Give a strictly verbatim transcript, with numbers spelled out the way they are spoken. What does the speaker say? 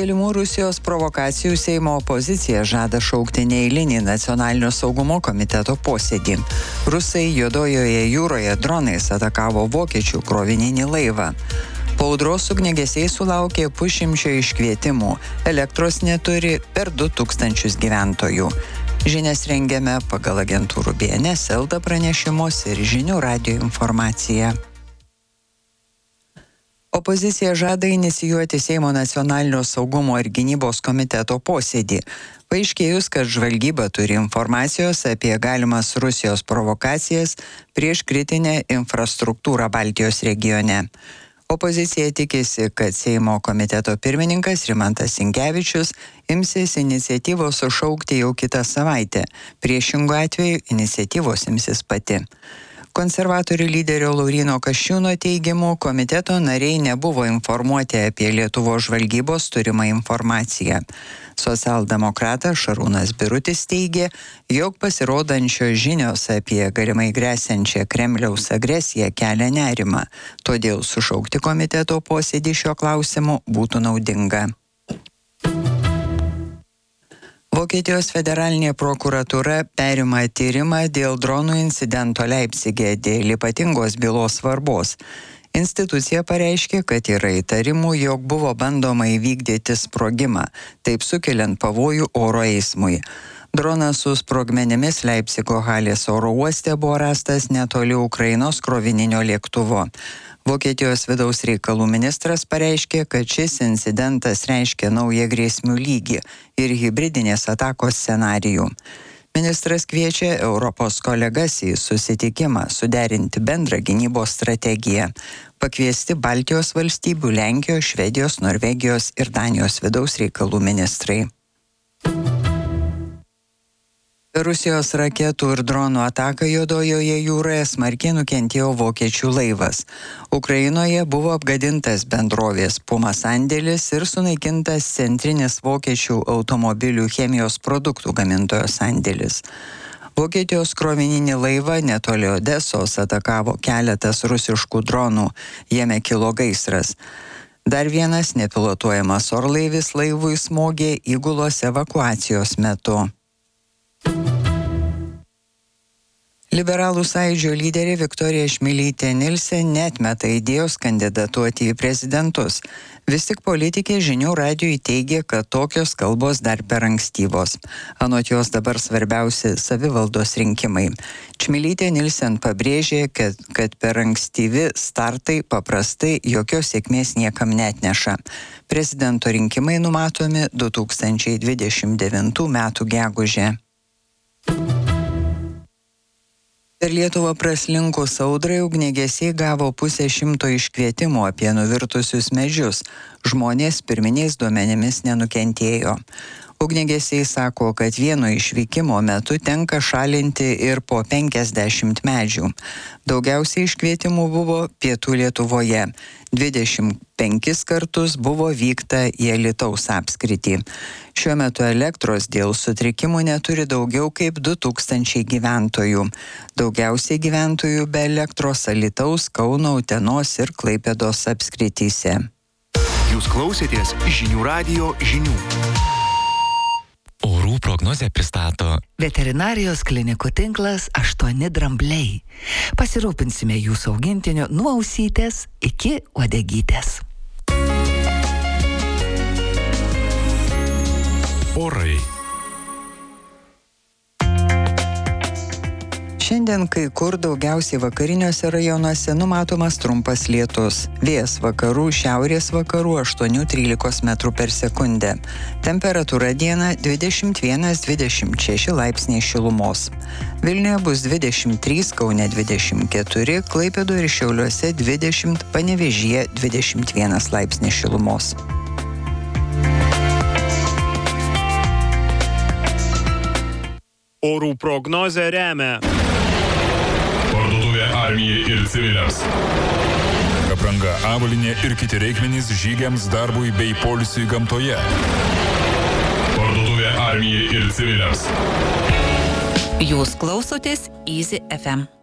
galimų Rusijos provokacijų Seimo opozicija žada šaukti neeilinį nacionalinio saugumo komiteto posėdį. Rusai Juodojoje jūroje dronais atakavo vokiečių krovininį laivą. Po audros ugniagesiai sulaukė pusšimčio iškvietimų. Elektros neturi per du tūkstančius gyventojų. Žinias rengiame pagal agentūrų B N S, Elta pranešimus ir žinių radijo informaciją. Opozicija žada inicijuoti Seimo nacionalinio saugumo ir gynybos komiteto posėdį. Paaiškėjus, kad žvalgyba turi informacijos apie galimas Rusijos provokacijas prieš kritinę infrastruktūrą Baltijos regione. Opozicija tikisi, kad Seimo komiteto pirmininkas Rimantas Sinkevičius imsis iniciatyvos sušaukti jau kitą savaitę. Priešingu atveju iniciatyvos imsis pati. Konservatorių lyderio Lauryno Kasčiūno teigimu, komiteto nariai nebuvo informuoti apie Lietuvos žvalgybos turimą informaciją. Socialdemokratas Šarūnas Birutis teigė, jog pasirodančios žinios apie galimai gresiančią Kremliaus agresiją kelia nerimą, todėl sušaukti komiteto posėdį šio klausimu būtų naudinga. Vokietijos federalinė prokuratūra perima tyrimą dėl dronų incidento Leipcige dėl ypatingos bylos svarbos. Institucija pareiškė, kad yra įtarimų, jog buvo bandoma įvykdyti sprogimą, taip sukeliant pavojų oro eismui. Dronas su sprogmenimis Leipcigo Halės oro uoste buvo rastas netoli Ukrainos krovininio lėktuvo. Vokietijos vidaus reikalų ministras pareiškė, kad šis incidentas reiškia naują grėsmių lygį ir hibridinės atakos scenarijų. Ministras kviečia Europos kolegas į susitikimą suderinti bendrą gynybos strategiją, pakviesti Baltijos valstybių, Lenkijos, Švedijos, Norvegijos ir Danijos vidaus reikalų ministrai. Rusijos raketų ir dronų ataką Juodojoje jūroje smarkiai nukentėjo vokiečių laivas. Ukrainoje buvo apgadintas bendrovės Puma sandėlis ir sunaikintas centrinis vokiečių automobilių chemijos produktų gamintojo sandėlis. Vokietijos krovininį laivą netoli Odesos atakavo keletas rusiškų dronų, jame kilo gaisras. Dar vienas nepilotuojamas orlaivis laivui smogė įgulos evakuacijos metu. Liberalų sąjūdžio lyderė Viktorija Čmilytė Nilsen neatmeta idėjos kandidatuoti į prezidentus. Vis tik politikė žinių radijui teigė, kad tokios kalbos dar per ankstyvos. Anot jos dabar svarbiausi savivaldos rinkimai. Čmilytė Nilsen pabrėžė, kad, kad per ankstyvi startai paprastai jokios sėkmės niekam neatneša. Prezidento rinkimai numatomi du tūkstančiai dvidešimt devintų metų gegužę. Per Lietuvą praslinkus audrai ugniagesiai gavo pusę šimto iškvietimų apie nuvirtusius medžius. Žmonės pirminiais duomenimis nenukentėjo. Ugniagesiai sako, kad vieno išvykimo metu tenka šalinti ir po penkiasdešimt medžių. Daugiausiai iškvietimų buvo Pietų Lietuvoje. dvidešimt penkis kartus buvo vykta į Alytaus apskritį. Šiuo metu elektros dėl sutrikimų neturi daugiau kaip du tūkstančiai gyventojų. Daugiausiai gyventojų be elektros Alytaus, Kauno, Utenos ir Klaipėdos apskrityse. Jūs klausėtės žinių radijo žinių. Orų prognozę pristato Veterinarijos klinikų tinklas aštuoni drambliai. Pasirūpinsime jūsų augintiniu nuo ausytės iki uodegytės. Orai. Šiandien kai kur daugiausiai vakariniuose rajonuose numatomas trumpas lietus. Vėjas vakarų, šiaurės vakarų aštuoni trylika metrų per sekundę. Temperatūra dieną dvidešimt vienas dvidešimt šeši laipsniai šilumos. Vilniuje bus dvidešimt trys, Kaune dvidešimt keturi, Klaipėdoje ir Šiauliuose dvidešimt, Panevėžyje dvidešimt vienas laipsnis šilumos. Orų prognozę remia Parduotuvė armijai ir civiliams. Apranga, avalynė ir kiti reikmenys žygiams, darbui bei poilsiui gamtoje. Parduotuvė armijai ir civiliams. Jūs klausotės Easy F M.